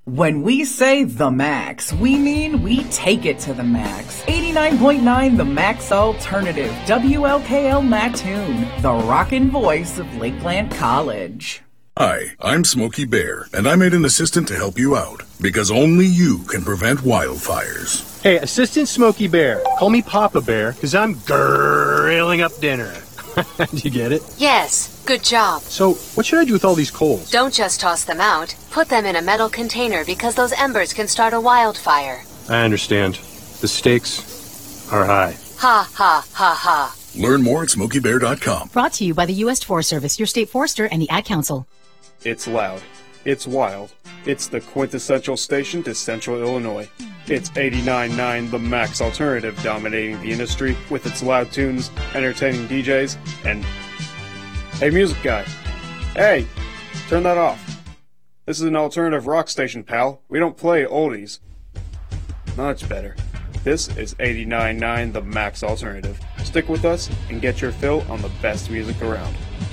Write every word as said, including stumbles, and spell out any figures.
When we say the max, we mean we take it to the max. eighty-nine point nine The Max Alternative, W L K L Mattoon, the rockin' voice of Lakeland College. Hi, I'm Smokey Bear, and I made an assistant to help you out, because only you can prevent wildfires. Hey, Assistant Smokey Bear, call me Papa Bear, because I'm grilling up dinner. Do you get it? Yes, good job. So, what should I do with all these coals? Don't just toss them out. Put them in a metal container because those embers can start a wildfire. I understand. The stakes are high. Ha, ha, ha, ha. Learn more at smokey bear dot com. Brought to you by the U S Forest Service, your state forester, and the Ad Council. It's loud. It's wild. It's the quintessential station to Central Illinois. It's eighty-nine point nine The Max Alternative, dominating the industry with its loud tunes, entertaining D Js, and... Hey, music guy. Hey, turn that off. This is an alternative rock station, pal. We don't play oldies. Much better. This is eighty-nine point nine The Max Alternative. Stick with us and get your fill on the best music around.